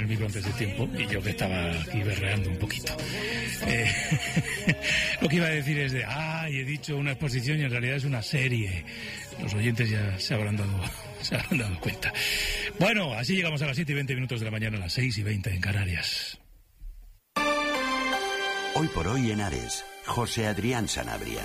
el micro antes de tiempo y yo que estaba aquí berreando un poquito. Lo que iba a decir es he dicho una exposición y en realidad es una serie. Los oyentes ya se habrán dado cuenta. Bueno, así llegamos a las 7:20 de la mañana, a las 6:20 en Canarias. Hoy por hoy en Ares, José Adrián Sanabria.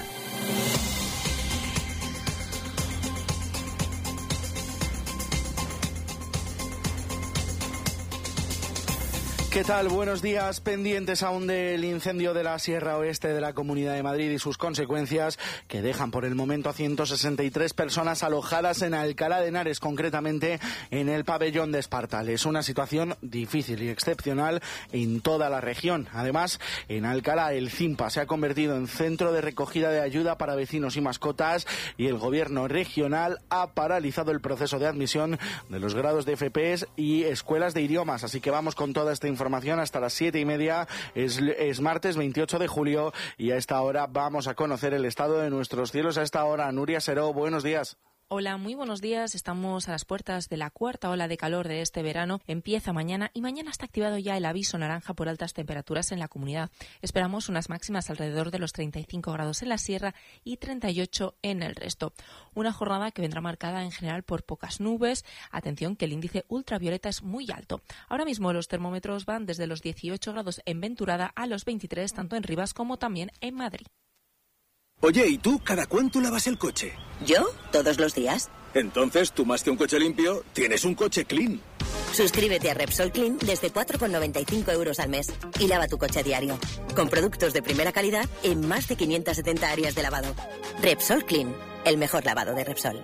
¿Qué tal? Buenos días. Pendientes aún del incendio de la Sierra Oeste de la Comunidad de Madrid y sus consecuencias, que dejan por el momento a 163 personas alojadas en Alcalá de Henares, concretamente en el pabellón de Espartales. Una situación difícil y excepcional en toda la región. Además, en Alcalá el CIMPA se ha convertido en centro de recogida de ayuda para vecinos y mascotas y el gobierno regional ha paralizado el proceso de admisión de los grados de FPs y escuelas de idiomas. Así que vamos con toda esta información hasta las 7:30. Es martes 28 de julio y a esta hora vamos a conocer el estado de nuestros cielos. A esta hora, Nuria Seró, buenos días. Hola, muy buenos días. Estamos a las puertas de la cuarta ola de calor de este verano. Empieza mañana y mañana está activado ya el aviso naranja por altas temperaturas en la comunidad. Esperamos unas máximas alrededor de los 35 grados en la sierra y 38 en el resto. Una jornada que vendrá marcada en general por pocas nubes. Atención que el índice ultravioleta es muy alto. Ahora mismo los termómetros van desde los 18 grados en Venturada a los 23 tanto en Rivas como también en Madrid. Oye, ¿y tú cada cuánto lavas el coche? ¿Yo? Todos los días. Entonces, tú más que un coche limpio, tienes un coche clean. Suscríbete a Repsol Clean desde 4,95 € al mes y lava tu coche a diario. Con productos de primera calidad en más de 570 áreas de lavado. Repsol Clean, el mejor lavado de Repsol.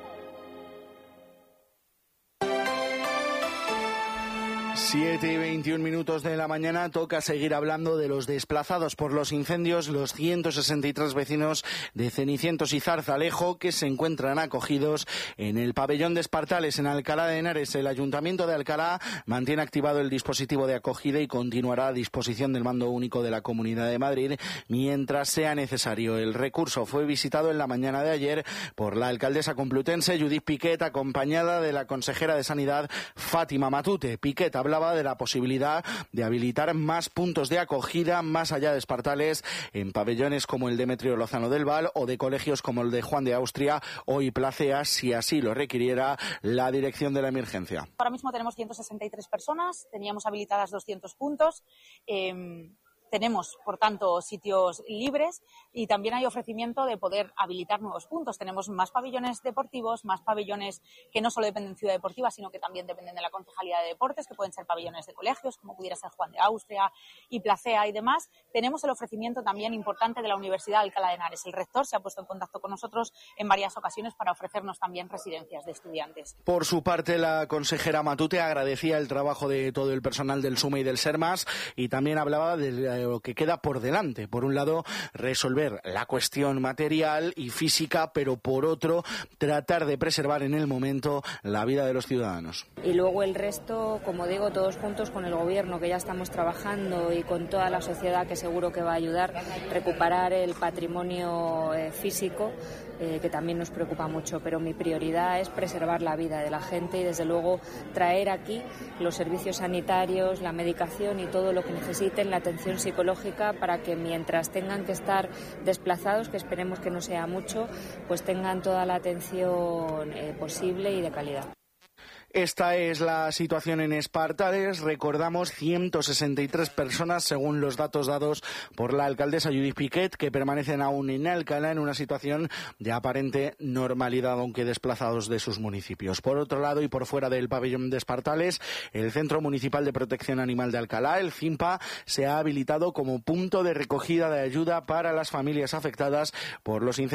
7:21 de la mañana, toca seguir hablando de los desplazados por los incendios, los 163 vecinos de Cenicientos y Zarzalejo que se encuentran acogidos en el pabellón de Espartales en Alcalá de Henares. El Ayuntamiento de Alcalá mantiene activado el dispositivo de acogida y continuará a disposición del Mando Único de la Comunidad de Madrid mientras sea necesario. El recurso fue visitado en la mañana de ayer por la alcaldesa complutense Judith Piquet, acompañada de la consejera de Sanidad Fátima Matute. Piquet hablaba de la posibilidad de habilitar más puntos de acogida más allá de Espartales en pabellones como el Demetrio Lozano del Val o de colegios como el de Juan de Austria o Iplacea, si así lo requiriera la dirección de la emergencia. Ahora mismo tenemos 163 personas, teníamos habilitadas 200 puntos. Tenemos, por tanto, sitios libres y también hay ofrecimiento de poder habilitar nuevos puntos. Tenemos más pabellones deportivos, más pabellones que no solo dependen de Ciudad Deportiva, sino que también dependen de la Concejalía de Deportes, que pueden ser pabellones de colegios, como pudiera ser Juan de Austria, Iplacea y demás. Tenemos el ofrecimiento también importante de la Universidad de Alcalá de Henares. El rector se ha puesto en contacto con nosotros en varias ocasiones para ofrecernos también residencias de estudiantes. Por su parte, la consejera Matute agradecía el trabajo de todo el personal del SUME y del SERMAS y también hablaba de lo que queda por delante. Por un lado, resolver la cuestión material y física, pero por otro, tratar de preservar en el momento la vida de los ciudadanos. Y luego el resto, como digo, todos juntos con el gobierno, que ya estamos trabajando, y con toda la sociedad, que seguro que va a ayudar, recuperar el patrimonio físico, que también nos preocupa mucho, pero mi prioridad es preservar la vida de la gente y desde luego traer aquí los servicios sanitarios, la medicación y todo lo que necesiten, la atención psicológica, para que mientras tengan que estar desplazados, que esperemos que no sea mucho, pues tengan toda la atención posible y de calidad. Esta es la situación en Espartales. Recordamos 163 personas, según los datos dados por la alcaldesa Judith Piquet, que permanecen aún en Alcalá en una situación de aparente normalidad, aunque desplazados de sus municipios. Por otro lado, y por fuera del pabellón de Espartales, el Centro Municipal de Protección Animal de Alcalá, el CIMPA, se ha habilitado como punto de recogida de ayuda para las familias afectadas por los incendios